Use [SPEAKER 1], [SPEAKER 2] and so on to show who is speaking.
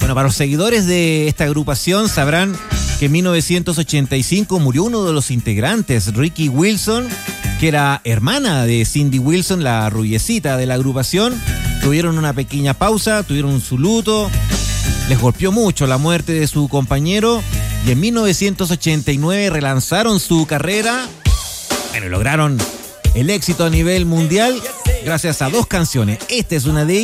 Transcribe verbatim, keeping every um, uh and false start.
[SPEAKER 1] Bueno, para los seguidores de esta agrupación sabrán que en mil novecientos ochenta y cinco murió uno de los integrantes, Ricky Wilson, que era hermana de Cindy Wilson, la rubiecita de la agrupación. Tuvieron una pequeña pausa, tuvieron su luto, les golpeó mucho la muerte de su compañero y en mil novecientos ochenta y nueve relanzaron su carrera. Bueno, lograron el éxito a nivel mundial gracias a dos canciones. Esta es una de ellas.